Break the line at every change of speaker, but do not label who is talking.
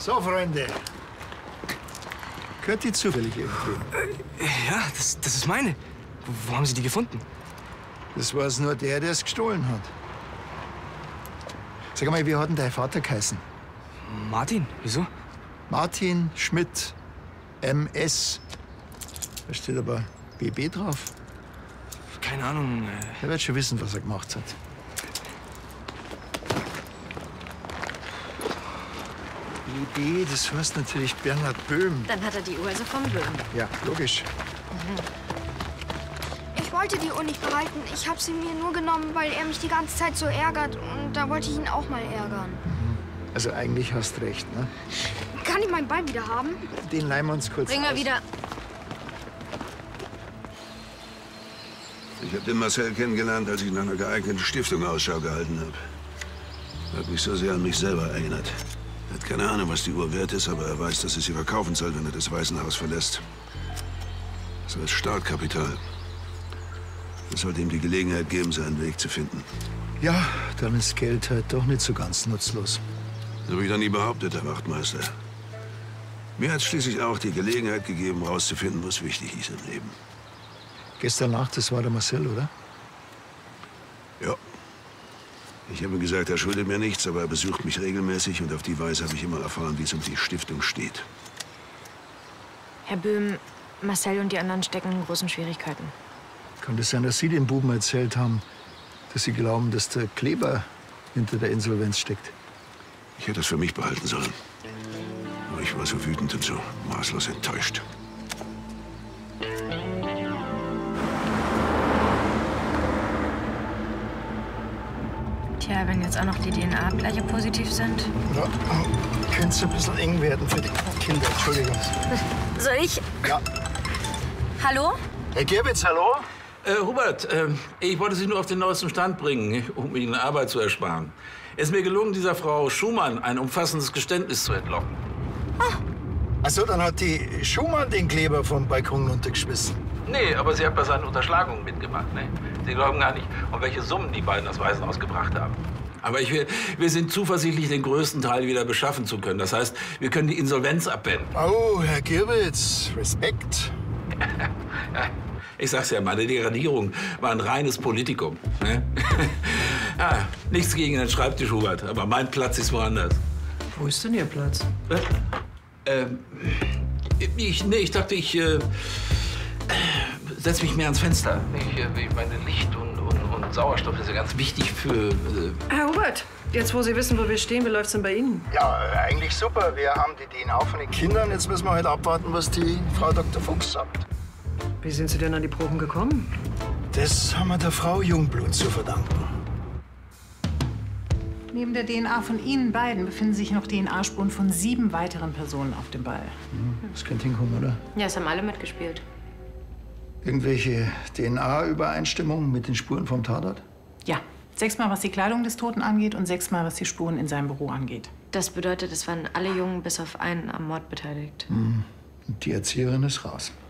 So, Freunde. Gehört die zufällig irgendwie?
Ja, das ist meine. Wo haben Sie die gefunden?
Das weiß nur der es gestohlen hat. Sag mal, wie hat denn dein Vater geheißen?
Martin, wieso?
Martin Schmidt, MS. Da steht aber BB drauf.
Keine Ahnung.
Er wird schon wissen, was er gemacht hat. BB, das heißt natürlich Bernhard Böhm.
Dann hat er die Uhr also vom Böhm.
Ja, logisch.
Ich wollte die Uhr nicht behalten. Ich habe sie mir nur genommen, weil er mich die ganze Zeit so ärgert. Und da wollte ich ihn auch mal ärgern.
Also eigentlich hast recht, ne?
Kann ich meinen Ball wieder haben?
Den leihen wir uns kurz
Bring mal
aus.
wieder.
Ich habe den Marcel kennengelernt, als ich nach einer geeigneten Stiftung Ausschau gehalten habe. Er hat mich so sehr an mich selber erinnert. Er hat keine Ahnung, was die Uhr wert ist, aber er weiß, dass er sie verkaufen soll, wenn er das Waisenhaus verlässt. So als Startkapital. Das sollte ihm die Gelegenheit geben, seinen Weg zu finden.
Ja, dann ist Geld halt doch nicht so ganz nutzlos.
Das habe ich doch nie behauptet, Herr Wachtmeister. Mir hat es schließlich auch die Gelegenheit gegeben, herauszufinden, was wichtig ist im Leben.
Gestern Nacht, das war der Marcel, oder?
Ja. Ich habe ihm gesagt, er schuldet mir nichts, aber er besucht mich regelmäßig und auf die Weise habe ich immer erfahren, wie es um die Stiftung steht.
Herr Böhm, Marcel und die anderen stecken in großen Schwierigkeiten.
Kann das sein, dass Sie den Buben erzählt haben, dass Sie glauben, dass der Kleber hinter der Insolvenz steckt?
Ich hätte es für mich behalten sollen. Aber ich war so wütend und so maßlos enttäuscht.
Tja, wenn jetzt auch noch die DNA-Abgleiche positiv sind.
Ja, könnte es ein bisschen eng werden für die Kinder. Entschuldigung.
Soll ich?
Ja.
Hallo?
Herr Gerbitz, hallo?
Hubert, ich wollte Sie nur auf den neuesten Stand bringen, um Ihnen Arbeit zu ersparen. Es ist mir gelungen, dieser Frau Schumann ein umfassendes Geständnis zu entlocken.
Ach so, dann hat die Schumann den Kleber vom Balkon runtergeschmissen.
Nee, aber sie hat bei seinen Unterschlagungen mitgemacht. Ne? Sie glauben gar nicht, um welche Summen die beiden das Waisenhaus gebracht haben. Aber wir sind zuversichtlich, den größten Teil wieder beschaffen zu können. Das heißt, wir können die Insolvenz abwenden.
Oh, Herr Gerbitz, Respekt.
Ja, ich sag's ja, meine Degradierung war ein reines Politikum. Ne? Ja, nichts gegen den Schreibtisch, Hubert, aber mein Platz ist woanders.
Wo ist denn Ihr Platz?
Ich dachte, ich setze mich mehr ans Fenster. Ich meine, Licht und Sauerstoff ist ja ganz wichtig für...
Herr Hubert, jetzt wo Sie wissen, wo wir stehen, wie läuft's denn bei Ihnen?
Ja, eigentlich super. Wir haben die DNA von den Kindern. Jetzt müssen wir halt abwarten, was die Frau Dr. Fuchs sagt.
Wie sind Sie denn an die Proben gekommen?
Das haben wir der Frau Jungblut zu verdanken.
Neben der DNA von Ihnen beiden befinden sich noch DNA-Spuren von 7 weiteren Personen auf dem Ball.
Das könnte hinkommen, oder?
Ja, es haben alle mitgespielt.
Irgendwelche DNA-Übereinstimmungen mit den Spuren vom Tatort?
Ja, 6-mal, was die Kleidung des Toten angeht und 6-mal, was die Spuren in seinem Büro angeht.
Das bedeutet, es waren alle Jungen bis auf einen am Mord beteiligt.
Und die Erzieherin ist raus.